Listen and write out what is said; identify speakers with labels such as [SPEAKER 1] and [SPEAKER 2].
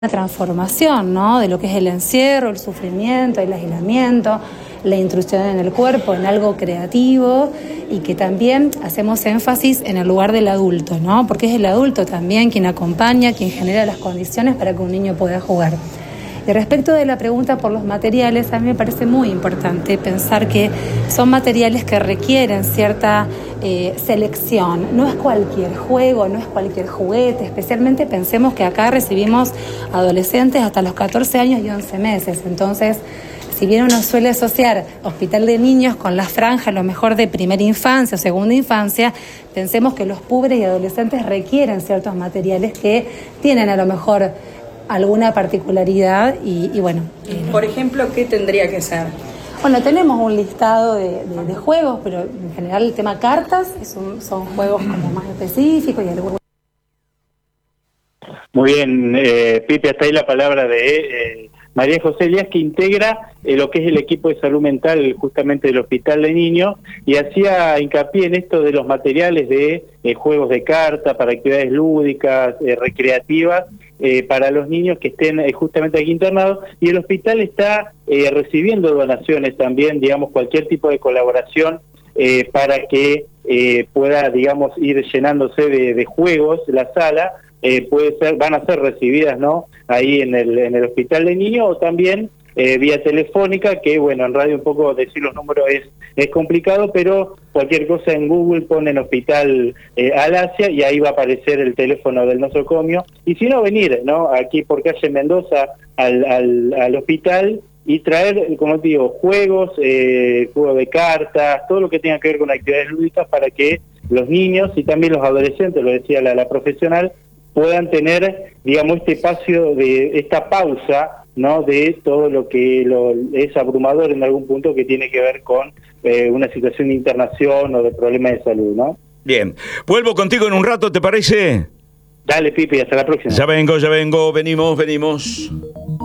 [SPEAKER 1] transformación, ¿no? De lo que es el encierro, el sufrimiento, el aislamiento, la intrusión en el cuerpo, en algo creativo, y que también hacemos énfasis en el lugar del adulto, ¿no? Porque es el adulto también quien acompaña, quien genera las condiciones para que un niño pueda jugar. Y respecto de la pregunta por los materiales, a mí me parece muy importante pensar que son materiales que requieren cierta selección. No es cualquier juego, no es cualquier juguete, especialmente pensemos que acá recibimos adolescentes hasta los 14 años y 11 meses. Entonces, si bien uno suele asociar hospital de niños con las franjas, a lo mejor de primera infancia o segunda infancia, pensemos que los púberes y adolescentes requieren ciertos materiales que tienen a lo mejor alguna particularidad y bueno.
[SPEAKER 2] Por ejemplo, ¿qué tendría que ser?
[SPEAKER 1] Bueno, tenemos un listado de juegos, pero en general el tema cartas son juegos como más específicos y algunos.
[SPEAKER 3] Muy bien, Pipe, hasta ahí la palabra de María José Elías, que integra lo que es el equipo de salud mental justamente del Hospital de Niños, y hacía hincapié en esto de los materiales de juegos de carta, para actividades lúdicas, recreativas, para los niños que estén justamente aquí internados, y el hospital está recibiendo donaciones también, digamos, cualquier tipo de colaboración para que pueda, digamos, ir llenándose de juegos la sala. Van a ser recibidas, ¿no?, ahí en el Hospital de Niños, o también vía telefónica, que bueno, en radio un poco decir los números es complicado, pero cualquier cosa en Google ponen Hospital Alasia y ahí va a aparecer el teléfono del nosocomio, y si no, venir, ¿no?, aquí por calle Mendoza al hospital y traer, como te digo, juegos de cartas, todo lo que tenga que ver con actividades lúdicas, para que los niños y también los adolescentes, lo decía la profesional, puedan tener, digamos, este espacio, de esta pausa, ¿no?, de todo lo que es abrumador en algún punto, que tiene que ver con una situación de internación o de problemas de salud, ¿no?
[SPEAKER 4] Bien, vuelvo contigo en un rato, ¿te parece?
[SPEAKER 3] Dale, Pipi, hasta la próxima.
[SPEAKER 4] Ya vengo, venimos.